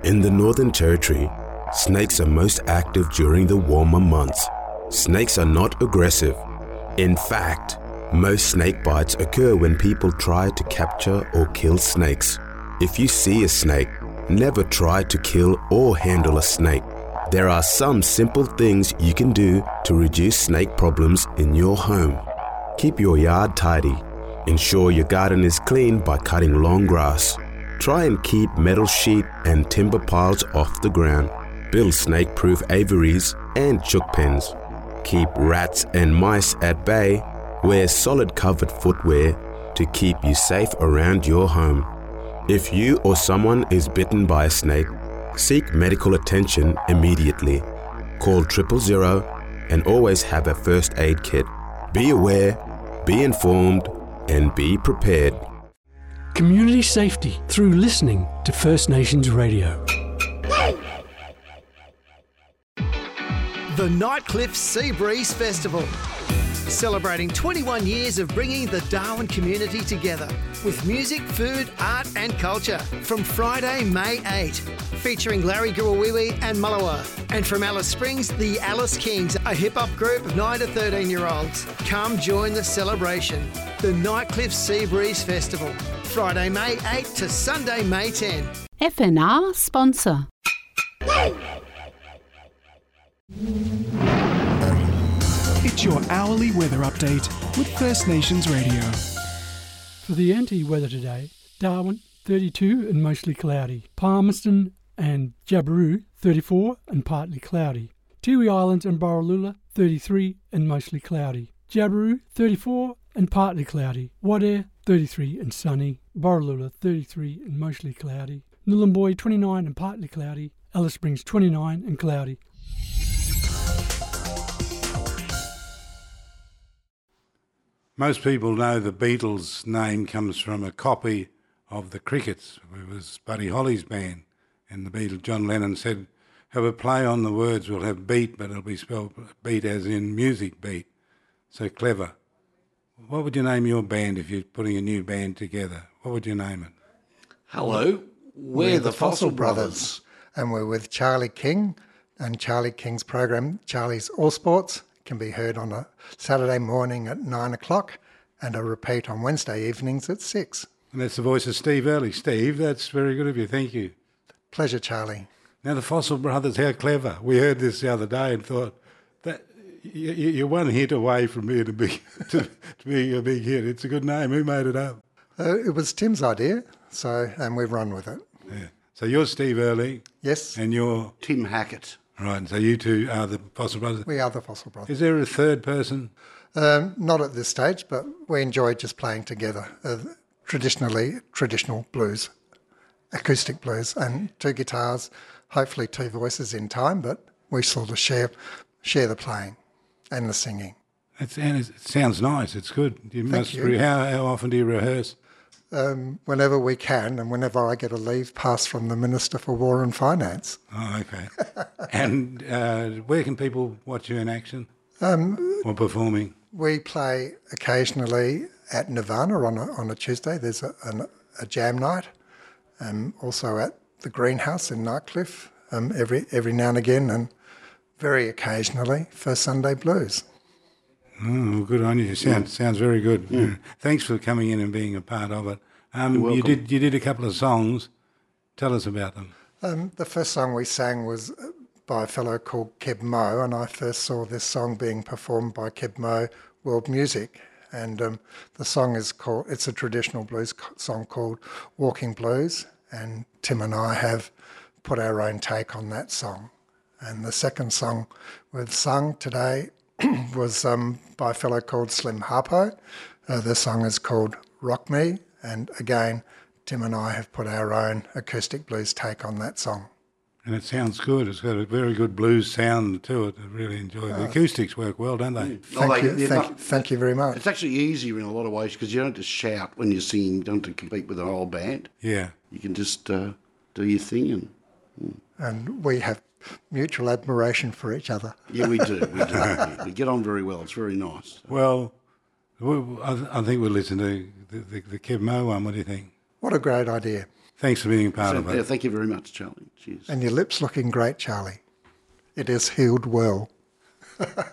In the Northern Territory, snakes are most active during the warmer months. Snakes are not aggressive. In fact, most snake bites occur when people try to capture or kill snakes. If you see a snake, never try to kill or handle a snake. There are some simple things you can do to reduce snake problems in your home. Keep your yard tidy. Ensure your garden is clean by cutting long grass. Try and keep metal sheet and timber piles off the ground. Build snake-proof aviaries and chook pens. Keep rats and mice at bay. Wear solid covered footwear to keep you safe around your home. If you or someone is bitten by a snake, seek medical attention immediately. Call 000 and always have a first aid kit. Be aware, be informed, and be prepared. Community safety through listening to First Nations Radio. The Nightcliff Seabreeze Festival, celebrating 21 years of bringing the Darwin community together with music, food, art and culture from Friday, May 8, featuring Larry Guawiwi and Mullawa. And from Alice Springs, the Alice Kings, a hip-hop group of 9 to 13-year-olds. Come join the celebration. The Nightcliff Seabreeze Festival, Friday, May 8 to Sunday, May 10. FNR sponsor. It's your hourly weather update with First Nations Radio. For the anti-weather today, Darwin 32 and mostly cloudy. Palmerston and Jabiru 34 and partly cloudy. Tiwi Islands and Borroloola 33 and mostly cloudy. Jabiru 34 and partly cloudy. Wadeye 33 and sunny. Borroloola 33 and mostly cloudy. Nhulunbuy 29 and partly cloudy. Alice Springs 29 and cloudy. Most people know the Beatles' name comes from a copy of the Crickets. It was Buddy Holly's band, and the Beatles, John Lennon said, have a play on the words, we'll have beat, but it'll be spelled beat as in music beat. So clever. What would you name your band if you're putting a new band together? What would you name it? Hello, we're the Fossil Brothers. And we're with Charlie King, and Charlie King's program, Charlie's All Sports, can be heard on a Saturday morning at 9 o'clock and a repeat on Wednesday evenings at 6. And that's the voice of Steve Early. Steve, that's very good of you. Thank you. Pleasure, Charlie. Now, the Fossil Brothers, how clever. We heard this the other day and thought, that you're one hit away from being to be a big hit. It's a good name. Who made it up? It was Tim's idea, and we've run with it. Yeah. So you're Steve Early. Yes. And you're Tim Hackett. Right, and so you two are the Fossil Brothers? We are the Fossil Brothers. Is there a third person? Not at this stage, but we enjoy just playing together. Traditional blues, acoustic blues, and 2 guitars, hopefully 2 voices in time, but we sort of share the playing and the singing. It sounds nice, it's good. Thank you. How often do you rehearse? Whenever we can, and whenever I get a leave pass from the Minister for War and Finance. Oh, okay. And where can people watch you in action or performing? We play occasionally at Nirvana on a Tuesday. There's a jam night. Also at the Greenhouse in Nightcliff every now and again, and very occasionally for Sunday Blues. Oh, good on you. Sounds very good. Mm. Thanks for coming in and being a part of it. You did a couple of songs. Tell us about them. The first song we sang was by a fellow called Keb Mo, and I first saw this song being performed by Keb Mo World Music. And the song it's a traditional blues song called Walking Blues, and Tim and I have put our own take on that song. And the second song we've sung today was by a fellow called Slim Harpo. The song is called Rock Me, and again, Tim and I have put our own acoustic blues take on that song. And it sounds good. It's got a very good blues sound to it. I really enjoy it. The acoustics work well, don't they? Thank you very much. It's actually easier in a lot of ways because you don't just shout when you're singing. You don't have to compete with an old band. Yeah. You can just do your thing. And we have mutual admiration for each other. Yeah, we do. We get on very well. It's very nice. Well, I think we'll listen to the Keb Mo one. What do you think? What a great idea. Thanks for being part of it. Yeah, thank you very much, Charlie. Cheers. And your lip's looking great, Charlie. It is healed well.